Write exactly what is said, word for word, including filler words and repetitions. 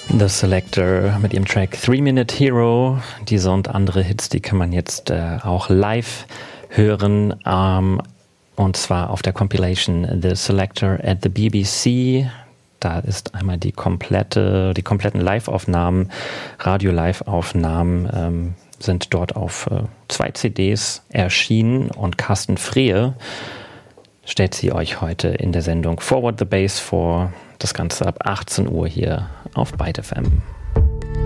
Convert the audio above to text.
The Selector mit ihrem Track Three Minute Hero. Diese und andere Hits, die kann man jetzt äh, auch live hören. Ähm, und zwar auf der Compilation The Selector at the B B C. Da ist einmal die komplette, die kompletten Live-Aufnahmen, Radio-Live-Aufnahmen ähm, sind dort auf äh, zwei C Ds erschienen. Und Carsten Frehre stellt sie euch heute in der Sendung Forward the Bass vor. Das Ganze ab achtzehn Uhr hier auf Byte F M.